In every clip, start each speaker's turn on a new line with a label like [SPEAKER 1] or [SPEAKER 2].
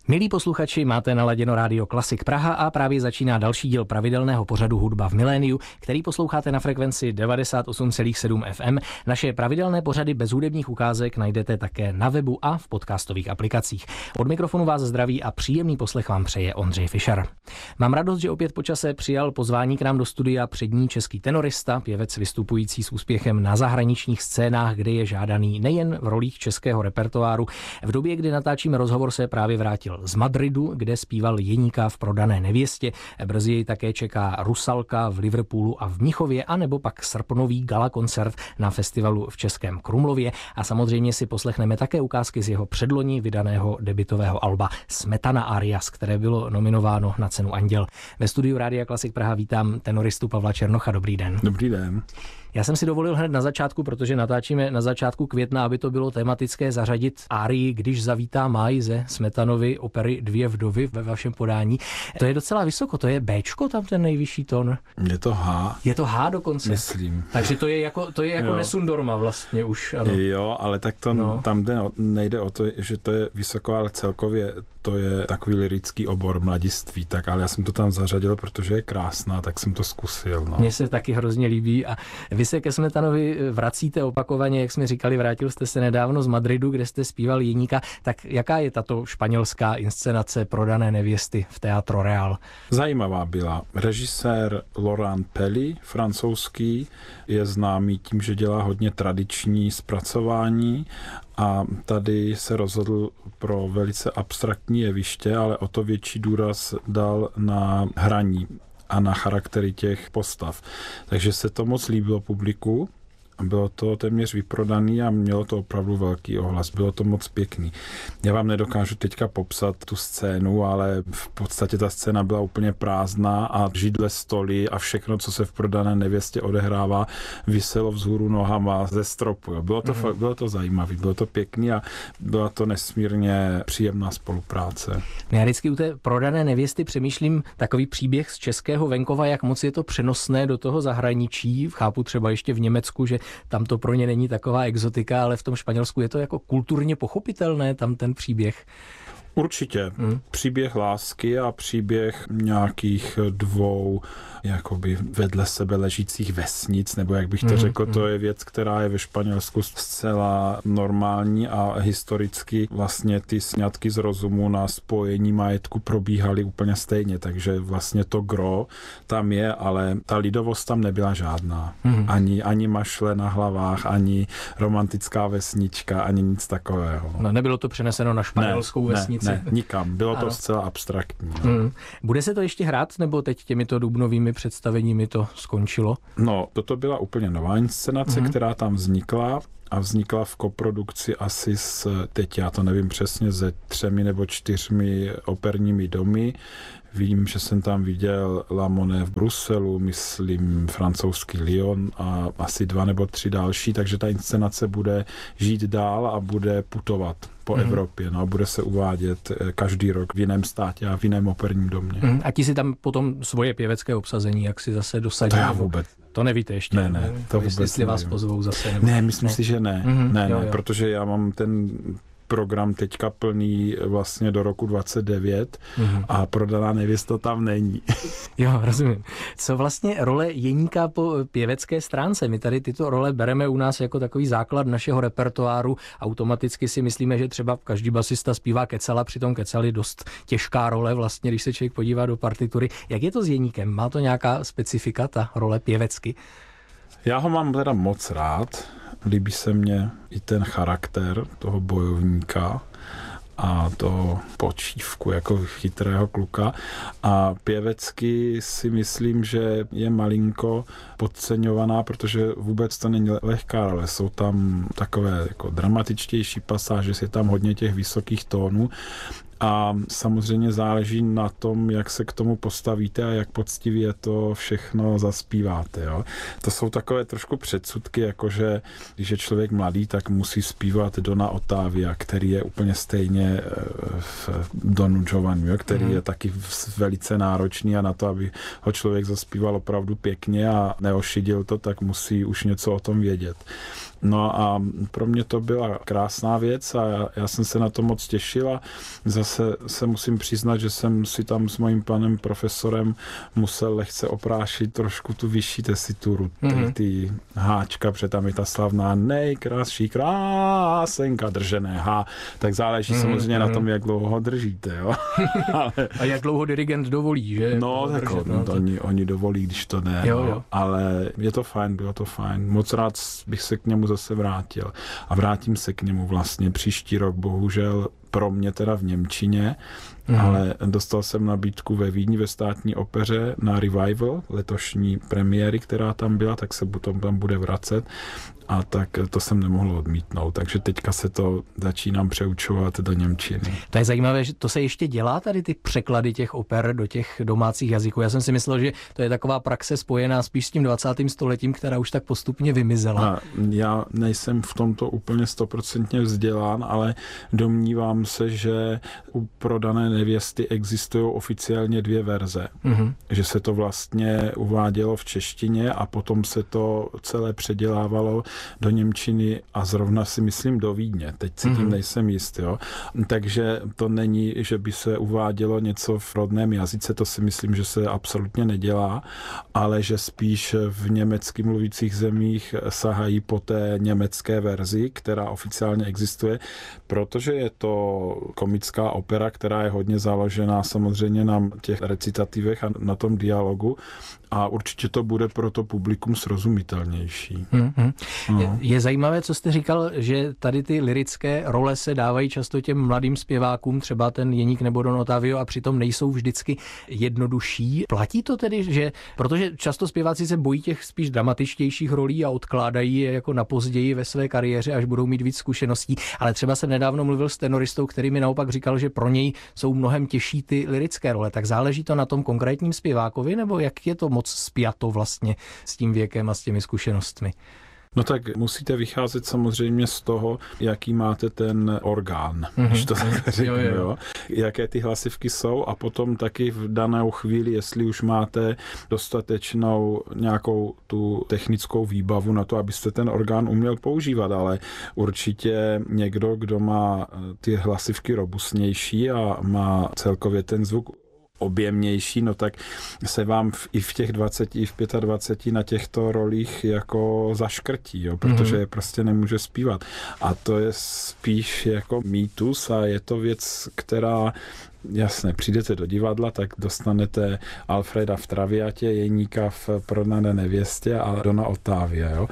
[SPEAKER 1] Milí posluchači, máte naladěno Rádio Klasik Praha a právě začíná další díl pravidelného pořadu Hudba v miléniu, který posloucháte na frekvenci 98,7 FM. Naše pravidelné pořady bez hudebních ukázek najdete také na webu a v podcastových aplikacích. Od mikrofonu vás zdraví a příjemný poslech vám přeje Ondřej Fischer. Mám radost, že opět po čase přijal pozvání k nám do studia přední český tenorista, pěvec vystupující s úspěchem na zahraničních scénách, kde je žádaný nejen v rolích českého repertoáru. V době, kdy natáčíme rozhovor, se právě vrátil z Madridu, kde zpíval Jeníka v Prodané nevěstě. Brzy jej také čeká Rusalka v Liverpoolu a v Mnichově, anebo pak srpnový gala koncert na festivalu v Českém Krumlově. A samozřejmě si poslechneme také ukázky z jeho předloni vydaného debutového alba Smetana Arias, které bylo nominováno na cenu Anděl. Ve studiu Rádia Klasik Praha vítám tenoristu Pavla Černocha. Dobrý den.
[SPEAKER 2] Dobrý den.
[SPEAKER 1] Já jsem si dovolil hned na začátku, protože natáčíme na začátku května, aby to bylo tematické, zařadit árii Když zavítá máj ze Smetanovy opery Dvě vdovy ve vašem podání. To je docela vysoko, to je Bčko tam ten nejvyšší tón?
[SPEAKER 2] Je to H.
[SPEAKER 1] Je to H dokonce?
[SPEAKER 2] Myslím.
[SPEAKER 1] Takže to je jako Nesundorma vlastně už. Ano.
[SPEAKER 2] Jo, ale tak to tam nejde o to, že to je vysoko, ale celkově to je takový lyrický obor mladiství, tak ale já jsem to tam zařadil, protože je krásná, tak jsem to zkusil. No.
[SPEAKER 1] Mně se taky hrozně líbí a vy se ke Smetanovi vracíte opakovaně, jak jsme říkali, vrátil jste se nedávno z Madridu, kde jste zpíval Jeníka. Tak jaká je tato španělská inscenace Prodané nevěsty v Teatro Real?
[SPEAKER 2] Zajímavá byla. Režisér Laurent Pelly, francouzský, je známý tím, že dělá hodně tradiční zpracování a tady se rozhodl pro velice abstraktní jeviště, ale o to větší důraz dal na hraní a na charaktery těch postav. Takže se to moc líbilo publiku. Bylo to téměř vyprodaný a mělo to opravdu velký ohlas. Bylo to moc pěkný. Já vám nedokážu teďka popsat tu scénu, ale v podstatě ta scéna byla úplně prázdná a židle, stoly a všechno, co se v Prodané nevěstě odehrává, viselo vzhůru nohama ze stropu. Bylo to zajímavé, bylo to pěkný a byla to nesmírně příjemná spolupráce.
[SPEAKER 1] Já vždycky u té Prodané nevěsty přemýšlím takový příběh z českého venkova, jak moc je to přenosné do toho zahraničí. Chápu třeba ještě v Německu, že tam to pro ně není taková exotika, ale v tom Španělsku je to jako kulturně pochopitelné, tam ten příběh.
[SPEAKER 2] Určitě. Příběh lásky a příběh nějakých dvou jakoby vedle sebe ležících vesnic, nebo jak bych to řekl, to je věc, která je ve Španělsku zcela normální a historicky vlastně ty sňatky z rozumu na spojení majetku probíhaly úplně stejně, takže vlastně to gro tam je, ale ta lidovost tam nebyla žádná. Ani mašle na hlavách, ani romantická vesnička, ani nic takového.
[SPEAKER 1] No, nebylo to přeneseno na španělskou vesnici?
[SPEAKER 2] Ne, nikam. Bylo to zcela abstraktní.
[SPEAKER 1] Bude se to ještě hrát, nebo teď těmito dubnovými představeními to skončilo?
[SPEAKER 2] No, toto byla úplně nová inscenace, která tam vznikla a vznikla v koprodukci asi teď já to nevím přesně, se 3 nebo 4 operními domy. Vím, že jsem tam viděl La Monnaie v Bruselu, myslím francouzský Lyon a asi 2 nebo 3 další, takže ta inscenace bude žít dál a bude putovat po Evropě. No, bude se uvádět každý rok v jiném státě a v jiném operním domě.
[SPEAKER 1] A ti si tam potom svoje pěvecké obsazení, jak si zase dosadí?
[SPEAKER 2] To já vůbec.
[SPEAKER 1] To nevíte ještě?
[SPEAKER 2] Ne, to vůbec
[SPEAKER 1] jestli vás pozvou zase? Nebo...
[SPEAKER 2] Ne, myslím si, že ne.
[SPEAKER 1] Jo.
[SPEAKER 2] Protože já mám ten program teďka plný vlastně do roku 29 a Prodaná nevěsta tam není.
[SPEAKER 1] Jo, rozumím. Co vlastně role Jeníka po pěvecké stránce? My tady tyto role bereme u nás jako takový základ našeho repertoáru. Automaticky si myslíme, že třeba každý basista zpívá kecala, přitom kecal je dost těžká role vlastně, když se člověk podívá do partitury. Jak je to s Jeníkem? Má to nějaká specifika, ta role pěvecky?
[SPEAKER 2] Já ho mám teda moc rád. Líbí se mně i ten charakter toho bojovníka a toho počívku jako chytrého kluka. A pěvecky si myslím, že je malinko podceňovaná, protože vůbec to není lehká role. Jsou tam takové jako dramatičtější pasáže, je tam hodně těch vysokých tónů. A samozřejmě záleží na tom, jak se k tomu postavíte a jak poctivě to všechno zaspíváte. Jo? To jsou takové trošku předsudky, jakože když je člověk mladý, tak musí zpívat Dona Ottavia, který je úplně stejně v Donu Giovanni, který je taky velice náročný a na to, aby ho člověk zaspíval opravdu pěkně a neošidil to, tak musí už něco o tom vědět. No a pro mě to byla krásná věc a já jsem se na to moc těšil a zase zase se musím přiznat, že jsem si tam s mojím panem profesorem musel lehce oprášit trošku tu vyšší tesituru, ty háčka, protože tam je ta slavná nejkrásší krásenka držené H, tak záleží samozřejmě na tom, jak dlouho ho držíte. Jo?
[SPEAKER 1] Ale... A jak dlouho dirigent dovolí, že?
[SPEAKER 2] No, tak oni dovolí, když to ne. Jo. Ale je to fajn, bylo to fajn. Moc rád bych se k němu zase vrátil. A vrátím se k němu vlastně příští rok, bohužel pro mě teda v němčině, ale dostal jsem nabídku ve Vídni ve Státní opeře na revival letošní premiéry, která tam byla, tak se tam bude vracet a tak to jsem nemohl odmítnout, takže teďka se to začínám přeučovat do němčiny.
[SPEAKER 1] To je zajímavé, že to se ještě dělá tady ty překlady těch oper do těch domácích jazyků. Já jsem si myslel, že to je taková praxe spojená spíš s tím 20. stoletím, která už tak postupně vymizela.
[SPEAKER 2] Já nejsem v tomto úplně 100% vzdělán, ale domnívám se, že u Prodané nevěsty existují oficiálně 2 verze. Že se to vlastně uvádělo v češtině a potom se to celé předělávalo do němčiny a zrovna si myslím do Vídně. Teď si tím nejsem jist. Jo? Takže to není, že by se uvádělo něco v rodném jazyce, to si myslím, že se absolutně nedělá, ale že spíš v německy mluvících zemích sahají po té německé verzi, která oficiálně existuje, protože je to komická opera, která je hodně založená samozřejmě na těch recitativech a na tom dialogu a určitě to bude pro to publikum srozumitelnější.
[SPEAKER 1] Je zajímavé, co jste říkal, že tady ty lyrické role se dávají často těm mladým zpěvákům, třeba ten Jeník nebo Don Ottavio, a přitom nejsou vždycky jednodušší. Platí to tedy, že protože často zpěváci se bojí těch spíš dramatičtějších rolí a odkládají je jako na později ve své kariéře, až budou mít víc zkušeností, ale třeba jsem nedávno mluvil s tenoristou, který mi naopak říkal, že pro něj jsou mnohem těžší ty lyrické role. Tak záleží to na tom konkrétním zpěvákovi, nebo jak je to moc spjato vlastně s tím věkem a s těmi zkušenostmi?
[SPEAKER 2] No tak musíte vycházet samozřejmě z toho, jaký máte ten orgán, když to takhle řeknu, jo. Jaké ty hlasivky jsou a potom taky v danou chvíli, jestli už máte dostatečnou nějakou tu technickou výbavu na to, abyste ten orgán uměl používat, ale určitě někdo, kdo má ty hlasivky robustnější a má celkově ten zvuk objemnější, no tak se vám i v těch 20, i v 25 na těchto rolích jako zaškrtí, jo, protože je prostě nemůže zpívat. A to je spíš jako mýtus a je to věc, která jasně, přijdete do divadla, tak dostanete Alfreda v Traviatě, Jeníka v Prodané nevěstě a Dona Ottavia, jo.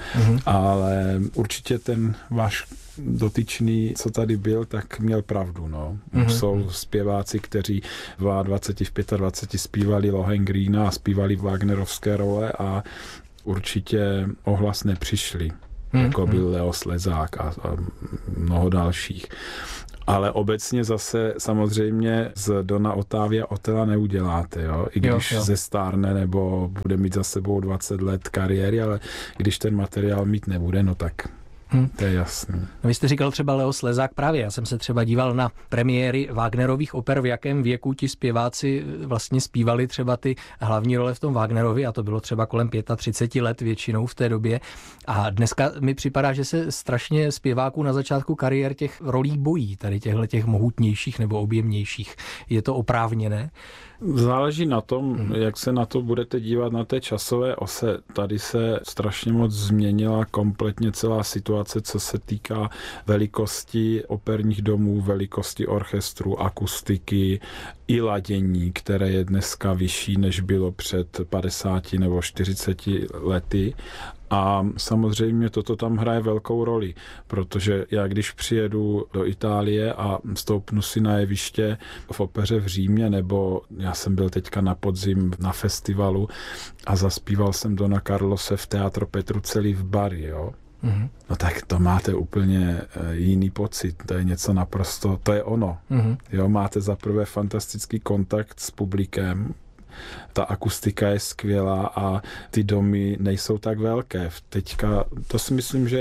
[SPEAKER 2] Ale určitě ten váš dotyčný, co tady byl, tak měl pravdu, no. Jsou zpěváci, kteří v 20, v 25 zpívali Lohengrína a zpívali Wagnerovské role a určitě ohlas nepřišli, jako byl Leo Slezák a mnoho dalších. Ale obecně zase samozřejmě z Dona Ottavia Otela neuděláte, jo? I když zestárne nebo bude mít za sebou 20 let kariéry, ale když ten materiál mít nebude, no tak to je jasný.
[SPEAKER 1] No, vy jste říkal třeba Leo Slezák právě. Já jsem se třeba díval na premiéry Wagnerových oper, v jakém věku ti zpěváci vlastně zpívali třeba ty hlavní role v tom Wagnerovi a to bylo třeba kolem 35 let většinou v té době. A dneska mi připadá, že se strašně zpěváků na začátku kariér těch rolí bojí, tady těch mohutnějších nebo objemnějších. Je to oprávněné?
[SPEAKER 2] Záleží na tom, jak se na to budete dívat na té časové ose. Tady se strašně moc změnila kompletně celá situace, co se týká velikosti operních domů, velikosti orchestru, akustiky i ladění, které je dneska vyšší, než bylo před 50 nebo 40 lety. A samozřejmě toto tam hraje velkou roli, protože já když přijedu do Itálie a stoupnu si na jeviště v opeře v Římě, nebo já jsem byl teďka na podzim na festivalu a zaspíval jsem Dona Carlose v Teatro Petrucelli v Bari, jo. No tak to máte úplně jiný pocit, to je něco naprosto, to je ono. Jo, máte zaprvé fantastický kontakt s publikem, ta akustika je skvělá a ty domy nejsou tak velké. Teďka, to si myslím, že je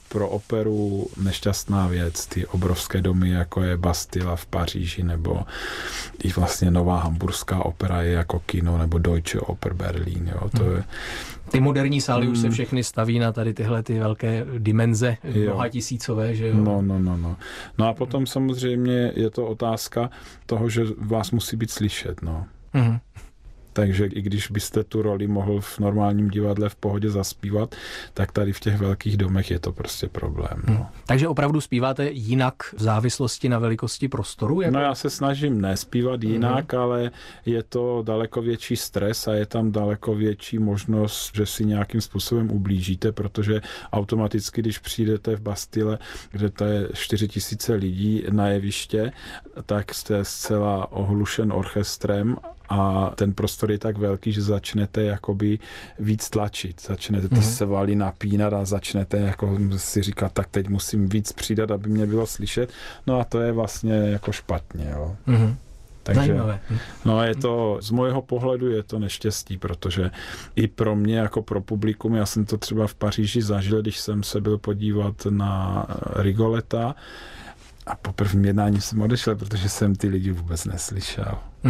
[SPEAKER 2] pro operu nešťastná věc, ty obrovské domy, jako je Bastilla v Paříži, nebo i vlastně nová hamburská opera je jako kino, nebo Deutsche Oper Berlin, jo, to je...
[SPEAKER 1] Ty moderní sály už se všechny staví na tady tyhle ty velké dimenze, mnoha tisícové, že jo?
[SPEAKER 2] No a potom samozřejmě je to otázka toho, že vás musí být slyšet, no. Mm-hmm. Takže i když byste tu roli mohl v normálním divadle v pohodě zaspívat, tak tady v těch velkých domech je to prostě problém. No.
[SPEAKER 1] Takže opravdu zpíváte jinak v závislosti na velikosti prostoru? Jako?
[SPEAKER 2] No já se snažím nespívat jinak, ale je to daleko větší stres a je tam daleko větší možnost, že si nějakým způsobem ublížíte, protože automaticky, když přijdete v Bastille, kde to je 4 000 lidí na jeviště, tak jste zcela ohlušen orchestrem a ten prostor je tak velký, že začnete jakoby víc tlačit. Začnete se valí napínat a začnete jako si říkat, tak teď musím víc přidat, aby mě bylo slyšet. No a to je vlastně jako špatně. Jo. Takže,
[SPEAKER 1] zajímavé.
[SPEAKER 2] No je to, z mojho pohledu je to neštěstí, protože i pro mě jako pro publikum, já jsem to třeba v Paříži zažil, když jsem se byl podívat na Rigoleta a po prvním jednání jsem odešel, protože jsem ty lidi vůbec neslyšel.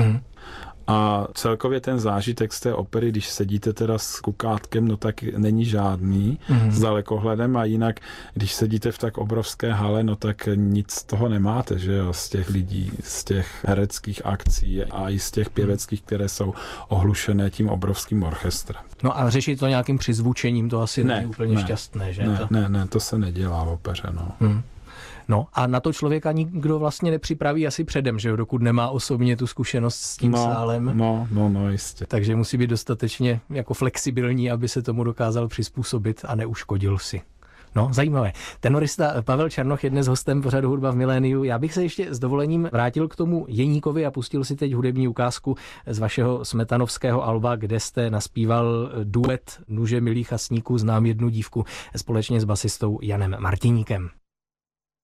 [SPEAKER 2] A celkově ten zážitek z té opery, když sedíte teda s kukátkem, no tak není žádný s dalekohledem a jinak, když sedíte v tak obrovské hale, no tak nic z toho nemáte, že jo, z těch lidí, z těch hereckých akcí a i z těch pěveckých, které jsou ohlušené tím obrovským orchestrem.
[SPEAKER 1] No a řešit to nějakým přizvučením, to asi není úplně šťastné, že?
[SPEAKER 2] Ne, to se nedělá v opeře, no.
[SPEAKER 1] No a na to člověka nikdo vlastně nepřipraví asi předem, že jo, dokud nemá osobně tu zkušenost s tím sálem.
[SPEAKER 2] No, jistě.
[SPEAKER 1] Takže musí být dostatečně jako flexibilní, aby se tomu dokázal přizpůsobit a neuškodil si. No, zajímavé. Tenorista Pavel Černoch je dnes hostem pořadu Hudba v miléniu. Já bych se ještě s dovolením vrátil k tomu Jeníkovi a pustil si teď hudební ukázku z vašeho smetanovského alba, kde jste naspíval duet Nuže milých a sníků znám jednu dívku společně s basistou Janem Martiníkem.